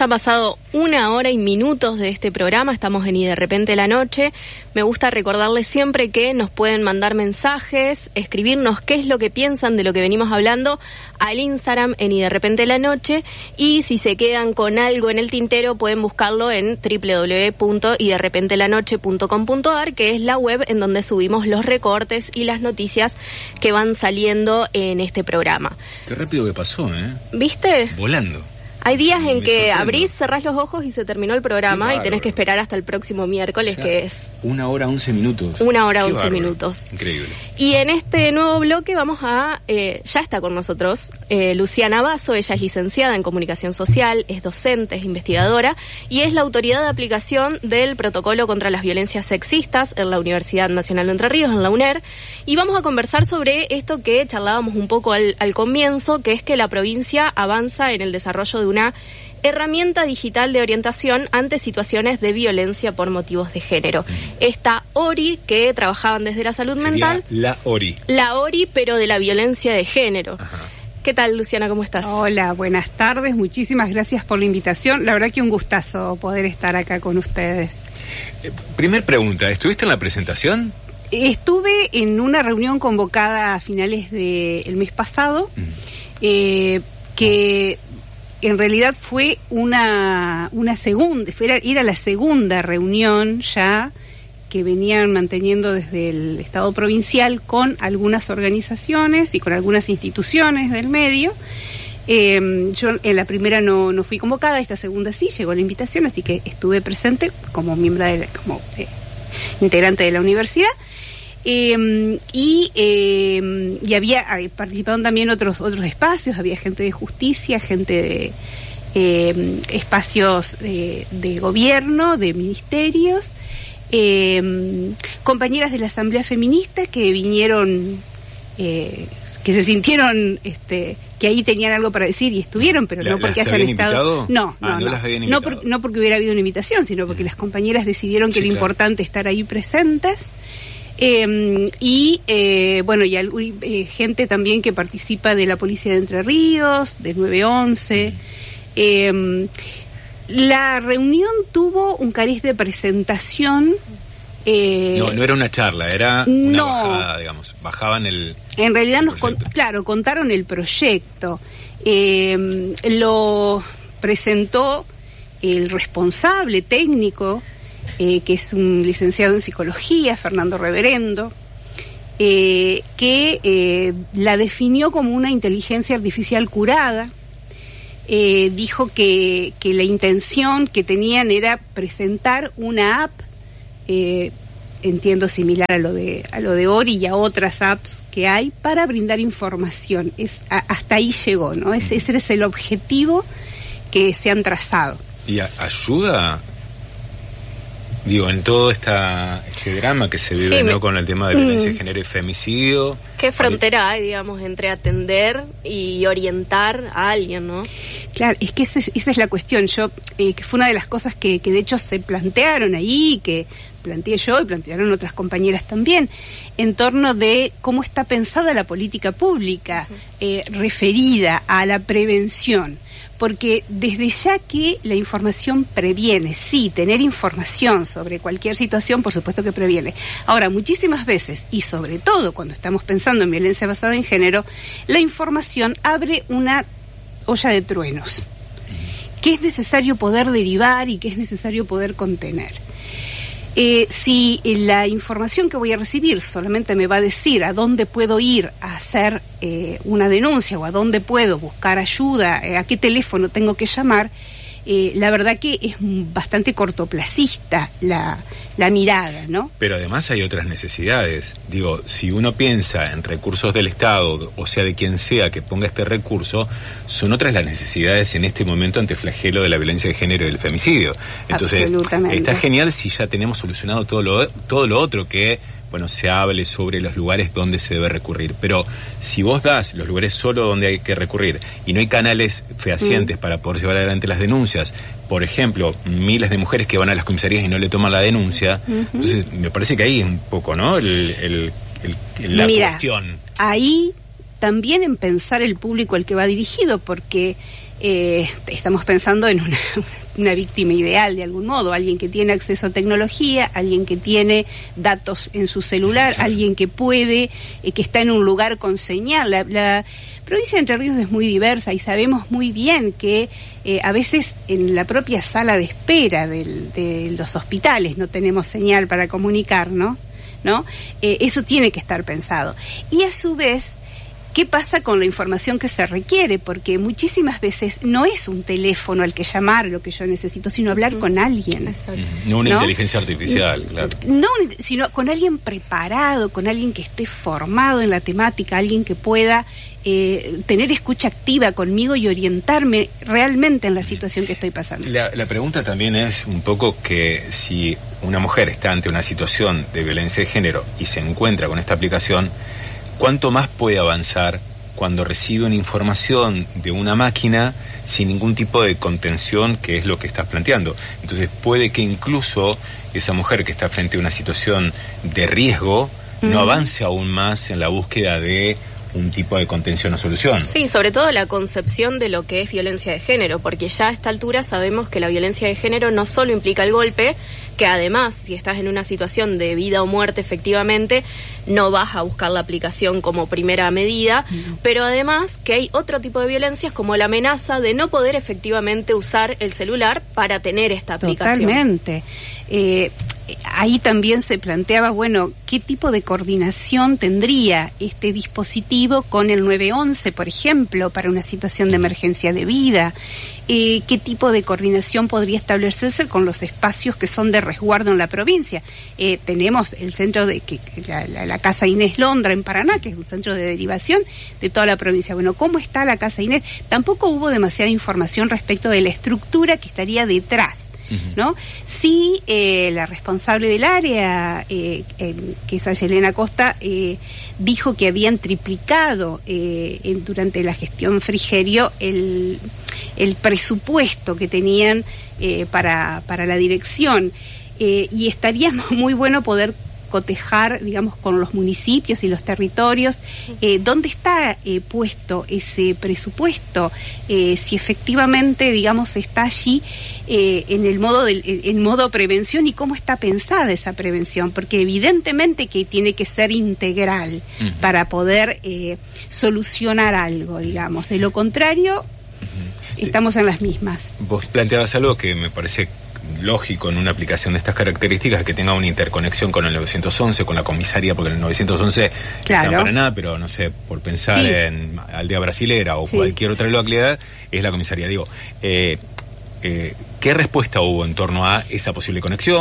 ya pasado 1 hora y minutos de este programa, estamos en Y de Repente la Noche. Me gusta recordarles siempre que nos pueden mandar mensajes, escribirnos qué es lo que piensan de lo que venimos hablando al Instagram en Y de Repente la Noche, y si se quedan con algo en el tintero pueden buscarlo en www.yderrepentelanoche.com.ar, que es la web en donde subimos los recortes y las noticias que van saliendo en este programa. Qué rápido que pasó, ¿eh? ¿Viste? Volando. Hay días en que abrís, cerrás los ojos y se terminó el programa y tenés que esperar hasta el próximo miércoles, que es 1 hora 11 minutos. 1 hora 11 minutos. Increíble. Y en este nuevo bloque vamos a, ya está con nosotros Luciana Basso. Ella es licenciada en Comunicación Social, es docente, es investigadora y es la autoridad de aplicación del protocolo contra las violencias sexistas en la Universidad Nacional de Entre Ríos, en la UNER. Y vamos a conversar sobre esto que charlábamos un poco al comienzo, que es que la provincia avanza en el desarrollo de una herramienta digital de orientación ante situaciones de violencia por motivos de género. Esta ORI, que trabajaban desde la salud mental. La ORI. La ORI, pero de la violencia de género. Ajá. ¿Qué tal, Luciana? ¿Cómo estás? Hola, buenas tardes. Muchísimas gracias por la invitación. La verdad que un gustazo poder estar acá con ustedes. Primer pregunta, ¿estuviste en la presentación? Estuve en una reunión convocada a finales del mes pasado, que en realidad fue una segunda, era la segunda reunión ya que venían manteniendo desde el Estado provincial con algunas organizaciones y con algunas instituciones del medio. Yo en la primera no fui convocada, esta segunda sí, llegó la invitación, así que estuve presente como miembro como integrante de la universidad. Y participaron también otros espacios, había gente de justicia, gente de espacios de gobierno, de ministerios, compañeras de la Asamblea Feminista que vinieron, que se sintieron que ahí tenían algo para decir y estuvieron, pero no porque hayan estado. No porque hubiera habido una invitación, sino porque las compañeras decidieron que era importante estar ahí presentes. Gente también que participa de la Policía de Entre Ríos, de 911. La reunión tuvo un cariz de presentación. No era una charla, era una bajada, digamos. Bajaban el. En realidad contaron el proyecto. Lo presentó el responsable técnico, que es un licenciado en psicología, Fernando Reverendo, que la definió como una inteligencia artificial curada. Dijo que la intención que tenían era presentar una app, entiendo similar a lo de Ori y a otras apps que hay, para brindar información. Hasta ahí llegó, ¿no? Ese es el objetivo que se han trazado. ¿Y ayuda? Digo, en todo este drama que se vive, ¿no?, con el tema de violencia de género y femicidio. ¿Qué frontera hay, digamos, entre atender y orientar a alguien, no? Claro, es que esa es la cuestión. Que fue una de las cosas que de hecho se plantearon ahí, que planteé yo y plantearon otras compañeras también, en torno de cómo está pensada la política pública referida a la prevención. Porque desde ya que la información previene, sí, tener información sobre cualquier situación, por supuesto que previene. Ahora, muchísimas veces, y sobre todo cuando estamos pensando en violencia basada en género, la información abre una olla de truenos, que es necesario poder derivar y que es necesario poder contener. Si la información que voy a recibir solamente me va a decir a dónde puedo ir a hacer una denuncia o a dónde puedo buscar ayuda, a qué teléfono tengo que llamar, la verdad que es bastante cortoplacista la mirada, ¿no? Pero además hay otras necesidades. Digo, si uno piensa en recursos del Estado, o sea, de quien sea que ponga este recurso, son otras las necesidades en este momento ante el flagelo de la violencia de género y del femicidio. Entonces, está genial si ya tenemos solucionado todo lo otro que, bueno, se hable sobre los lugares donde se debe recurrir. Pero si vos das los lugares solo donde hay que recurrir y no hay canales fehacientes para poder llevar adelante las denuncias, por ejemplo, miles de mujeres que van a las comisarías y no le toman la denuncia, entonces me parece que ahí es un poco, ¿no?, la cuestión. Ahí también en pensar el público al que va dirigido, porque estamos pensando en una víctima ideal de algún modo, alguien que tiene acceso a tecnología, alguien que tiene datos en su celular, alguien que puede, que está en un lugar con señal. La provincia de Entre Ríos es muy diversa y sabemos muy bien que a veces en la propia sala de espera de los hospitales no tenemos señal para comunicarnos, ¿no? Eso tiene que estar pensado. Y a su vez, ¿qué pasa con la información que se requiere? Porque muchísimas veces no es un teléfono al que llamar lo que yo necesito, sino hablar con alguien. Exacto. No una inteligencia artificial, claro. No, sino con alguien preparado, con alguien que esté formado en la temática, alguien que pueda tener escucha activa conmigo y orientarme realmente en la situación que estoy pasando. La pregunta también es un poco que si una mujer está ante una situación de violencia de género y se encuentra con esta aplicación, ¿cuánto más puede avanzar cuando recibe una información de una máquina sin ningún tipo de contención, que es lo que estás planteando? Entonces puede que incluso esa mujer que está frente a una situación de riesgo no avance aún más en la búsqueda de un tipo de contención o solución. Sí, sobre todo la concepción de lo que es violencia de género, porque ya a esta altura sabemos que la violencia de género no solo implica el golpe, que además, si estás en una situación de vida o muerte, efectivamente, no vas a buscar la aplicación como primera medida, pero además que hay otro tipo de violencias como la amenaza de no poder efectivamente usar el celular para tener esta aplicación. Totalmente. Ahí también se planteaba, bueno, ¿qué tipo de coordinación tendría este dispositivo con el 911, por ejemplo, para una situación de emergencia de vida? ¿Qué tipo de coordinación podría establecerse con los espacios que son de resguardo en la provincia? Tenemos el centro de la Casa Inés Londra en Paraná, que es un centro de derivación de toda la provincia. Bueno, ¿cómo está la Casa Inés? Tampoco hubo demasiada información respecto de la estructura que estaría detrás, ¿no? Sí, la responsable del área, que es Ayelena Costa, dijo que habían triplicado durante la gestión Frigerio el presupuesto que tenían para la dirección, y estaría muy bueno poder cotejar, digamos, con los municipios y los territorios, dónde está puesto ese presupuesto, si efectivamente, digamos, está allí en modo prevención, y cómo está pensada esa prevención, porque evidentemente que tiene que ser integral para poder solucionar algo, digamos. De lo contrario, estamos en las mismas. Vos planteabas algo que me parece lógico en una aplicación de estas características, que tenga una interconexión con el 911, con la comisaría, porque el 911 claro, está en Paraná, pero no sé, por pensar en Aldea Brasilera o cualquier otra localidad, es la comisaría. Digo, ¿qué respuesta hubo en torno a esa posible conexión?